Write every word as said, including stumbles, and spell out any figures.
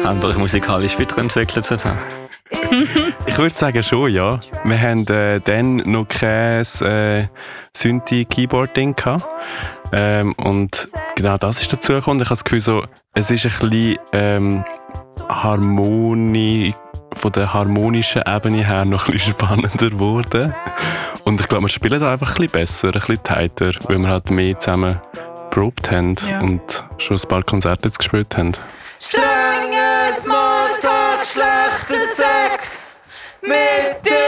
Habt ihr euch musikalisch weiterentwickelt seitdem? Ich würde sagen schon, ja. Wir haben äh, dann noch kein äh, Synthi-Keyboard-Ding gehabt. Ähm, und genau das ist dazu gekommen. Ich habe das Gefühl, so, es ist ein bisschen ähm, Harmonie, von der harmonischen Ebene her noch ein bisschen spannender geworden. Und ich glaube, wir spielen da einfach ein bisschen besser, ein bisschen tighter, weil wir halt mehr zusammen geprobt haben ja. und schon ein paar Konzerte jetzt gespielt haben. Strenge Smalltalk, schlechter Sex mit dir.